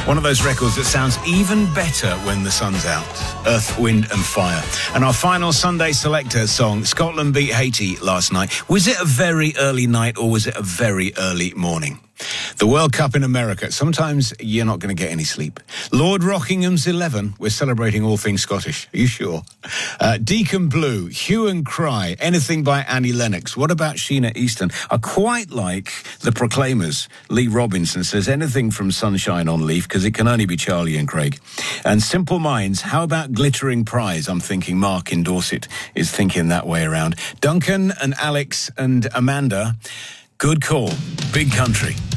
One of those records that sounds even better when the sun's out. Earth, Wind and Fire. And our final Sunday Selector song, Scotland beat Haiti last night. Was it a very early night or was it a very early morning? The World Cup in America. Sometimes you're not going to get any sleep. Lord Rockingham's 11. We're celebrating all things Scottish. Are you sure? Deacon Blue, Hue and Cry, anything by Annie Lennox. What about Sheena Easton? I quite like the Proclaimers. Lee Robinson says anything from Sunshine on Leaf, because it can only be Charlie and Craig. And Simple Minds, how about Glittering Prize? I'm thinking Mark in Dorset is thinking that way around. Duncan and Alex and Amanda, good call. Big Country.